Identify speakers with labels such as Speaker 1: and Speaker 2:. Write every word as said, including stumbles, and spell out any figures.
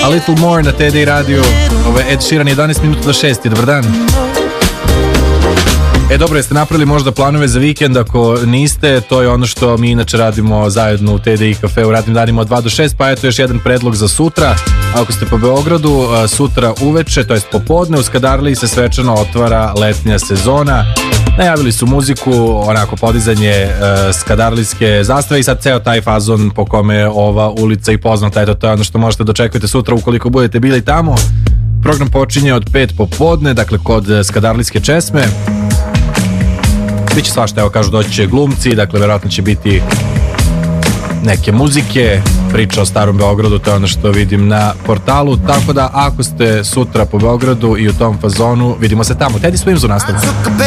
Speaker 1: A Little More na T D I Radio. Ovo je Ed Sheeran, jedanaest minuta do šest. Dobar dan. E dobro, jeste napravili možda planove za vikend? Ako niste, to je ono što mi inače radimo zajedno u T D I kafe u radnim danima od dva do šest, pa eto još jedan predlog za sutra. Ako ste po Beogradu, sutra uveče, to jest popodne, u Skadarliji se svečano otvara letnja sezona. Najavili su muziku, onako podizanje uh, skadarlijske zastave i sad ceo taj fazon po kome je ova ulica i poznata. Eto, to je ono što možete dočekujete sutra ukoliko budete bili tamo. Program počinje od pet popodne, dakle kod skadarlijske česme. Biće svašta, evo kažu doći će glumci, dakle verovatno će biti neke muzike, priča o starom Beogradu, to je ono što vidim na portalu, tako da ako ste sutra po Beogradu i u tom fazonu, vidimo se tamo. Teddy Swims u nastavu.